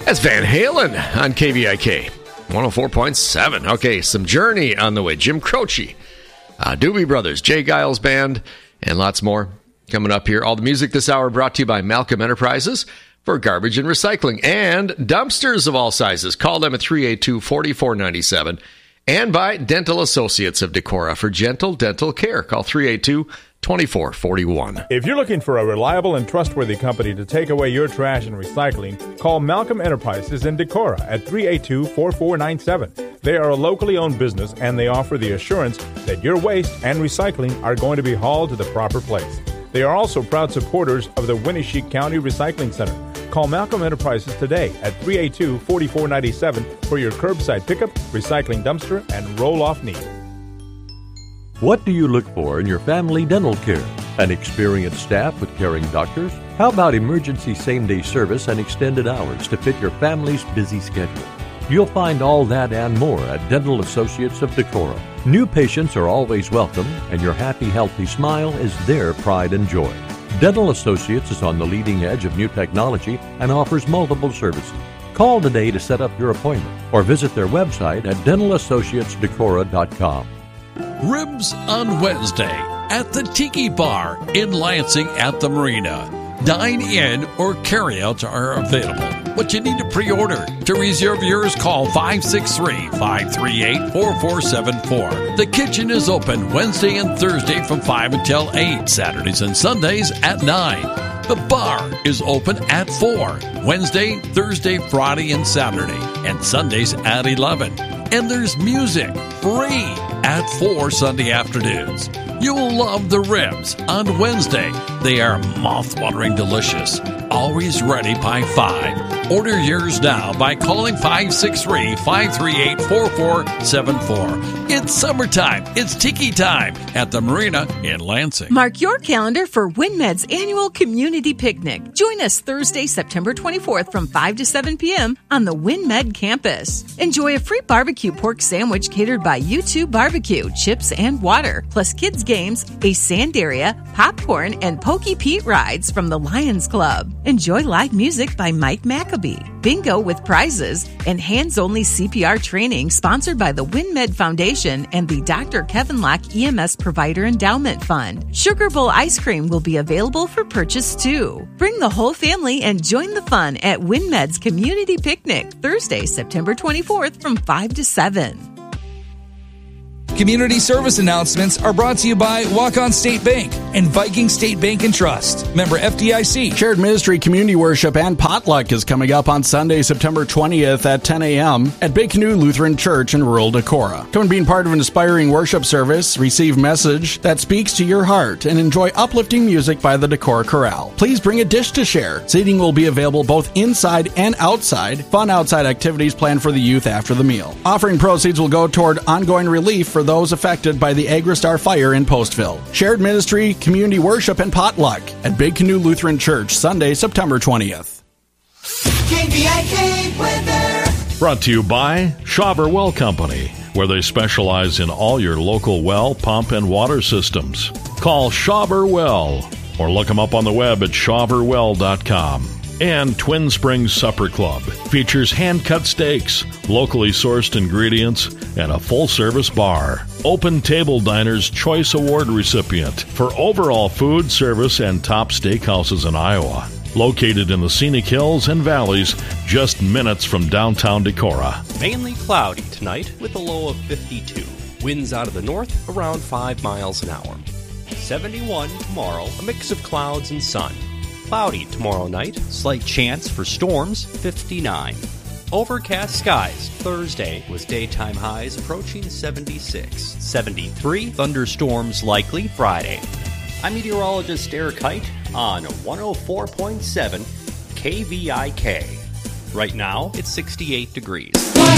That's Van Halen on KVIK 104.7. Okay, some Journey on the way. Jim Croce, Doobie Brothers, Jay Giles Band, and lots more coming up here. All the music this hour brought to you by Malcolm Enterprises for garbage and recycling and dumpsters of all sizes. Call them at 382-4497. And by Dental Associates of Decorah for gentle dental care. Call 382-2441. If you're looking for a reliable and trustworthy company to take away your trash and recycling, call Malcolm Enterprises in Decorah at 382-4497. They are a locally owned business, and they offer the assurance that your waste and recycling are going to be hauled to the proper place. They are also proud supporters of the Winneshiek County Recycling Center. Call Malcolm Enterprises today at 382-4497 for your curbside pickup, recycling dumpster, and roll-off need. What do you look for in your family dental care? An experienced staff with caring doctors? How about emergency same-day service and extended hours to fit your family's busy schedule? You'll find all that and more at Dental Associates of Decorah. New patients are always welcome, and your happy, healthy smile is their pride and joy. Dental Associates is on the leading edge of new technology and offers multiple services. Call today to set up your appointment or visit their website at dentalassociatesdecorah.com. Ribs on Wednesday at the Tiki Bar in Lansing at the Marina. Dine-in or carry-outs are available, but you need to pre-order. To reserve yours, call 563-538-4474. The kitchen is open Wednesday and Thursday from 5 until 8, Saturdays and Sundays at 9. The bar is open at 4, Wednesday, Thursday, Friday, and Saturday, and Sundays at 11. And there's music free at 4 Sunday afternoons. You will love the ribs on Wednesday. They are mouth-watering delicious. Always ready by 5. Order yours now by calling 563-538-4474. It's summertime. It's Tiki time at the Marina in Lansing. Mark your calendar for WinMed's annual community picnic. Join us Thursday, September 24th from 5 to 7 p.m. on the WinMed campus. Enjoy a free barbecue pork sandwich catered by U2 Barbecue, chips and water, plus kids games, a sand area, popcorn, and Pokey Pete rides from the Lions Club. Enjoy live music by Mike Maccabee, bingo with prizes, and hands-only CPR training sponsored by the WinMed Foundation and the Dr. Kevin Locke EMS Provider Endowment Fund. Sugar Bowl ice cream will be available for purchase too. Bring the whole family and join the fun at WinMed's Community Picnic, Thursday, September 24th from 5 to 7. Community service announcements are brought to you by Walk-On State Bank and Viking State Bank and Trust. Member FDIC. Shared Ministry Community Worship and Potluck is coming up on Sunday, September 20th at 10 a.m. at Big Canoe Lutheran Church in rural Decorah. Come and be part of an inspiring worship service, receive message that speaks to your heart, and enjoy uplifting music by the Decorah Chorale. Please bring a dish to share. Seating will be available both inside and outside. Fun outside activities planned for the youth after the meal. Offering proceeds will go toward ongoing relief for those affected by the Agristar fire in Postville. Shared Ministry, Community Worship, and Potluck at Big Canoe Lutheran Church, Sunday, September 20th. KVIK weather. Brought to you by Schauber Well Company, where they specialize in all your local well, pump, and water systems. Call Schauber Well or look them up on the web at schauberwell.com. And Twin Springs Supper Club features hand-cut steaks, locally sourced ingredients, and a full-service bar. Open Table Diner's Choice Award recipient for overall food, service, and top steakhouses in Iowa. Located in the scenic hills and valleys, just minutes from downtown Decorah. Mainly cloudy tonight with a low of 52. Winds out of the north around 5 miles an hour. 71 tomorrow, a mix of clouds and sun. Cloudy tomorrow night, slight chance for storms, 59. Overcast skies Thursday with daytime highs approaching 76. 73, thunderstorms likely Friday. I'm meteorologist Eric Height on 104.7 KVIK. Right now, it's 68 degrees.